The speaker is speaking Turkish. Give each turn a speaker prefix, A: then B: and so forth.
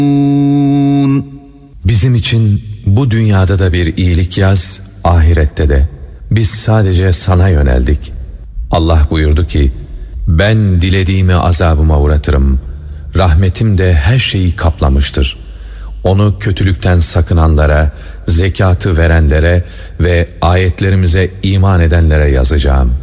A: Bizim için bu dünyada da bir iyilik yaz, ahirette de. Biz sadece sana yöneldik. Allah buyurdu ki, ben dilediğimi azabıma uğratırım. Rahmetim de her şeyi kaplamıştır. Onu kötülükten sakınanlara, zekatı verenlere ve ayetlerimize iman edenlere yazacağım.